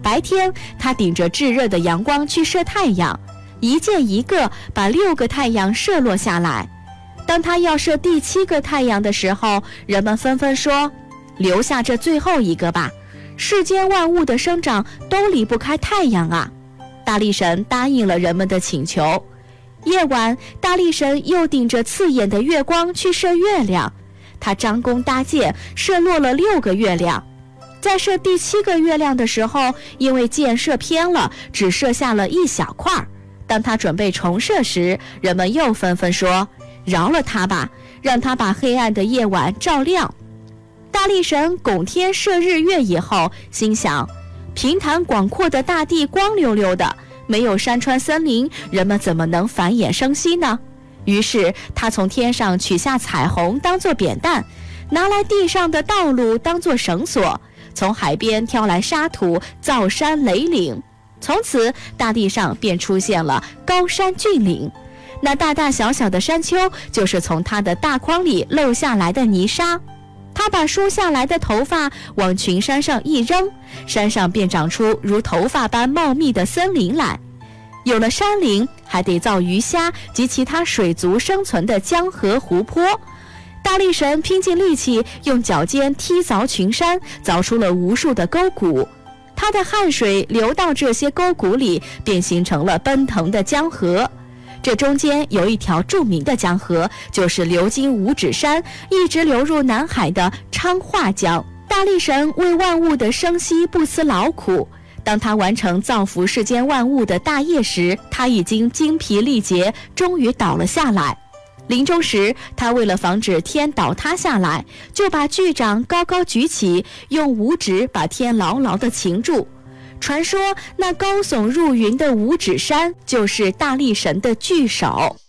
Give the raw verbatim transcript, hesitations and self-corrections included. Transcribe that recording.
白天他顶着炙热的阳光去射太阳，一箭一个把六个太阳射落下来。当他要射第七个太阳的时候，人们纷纷说，留下这最后一个吧，世间万物的生长都离不开太阳啊。大力神答应了人们的请求。夜晚，大力神又顶着刺眼的月光去射月亮，他张弓搭箭，射落了六个月亮。在射第七个月亮的时候，因为箭射偏了，只射下了一小块。当他准备重射时，人们又纷纷说，饶了他吧，让他把黑暗的夜晚照亮。大力神拱天射日月以后，心想，平坦广阔的大地光溜溜的，没有山川森林，人们怎么能繁衍生息呢？于是他从天上取下彩虹当作扁担，拿来地上的道路当作绳索，从海边挑来沙土造山垒岭。从此大地上便出现了高山峻岭，那大大小小的山丘就是从他的大筐里漏下来的泥沙。他把梳下来的头发往群山上一扔，山上便长出如头发般茂密的森林来。有了山林，还得造鱼虾及其他水族生存的江河湖泊。大力神拼尽力气，用脚尖踢凿群山，凿出了无数的沟谷。他的汗水流到这些沟谷里，便形成了奔腾的江河。这中间有一条著名的江河，就是流经五指山，一直流入南海的昌化江。大力神为万物的生息不辞劳苦，当他完成造福世间万物的大业时，他已经精疲力竭，终于倒了下来。临终时，他为了防止天倒塌下来，就把巨掌高高举起，用五指把天牢牢地擒住。传说那高耸入云的五指山就是大力神的巨手。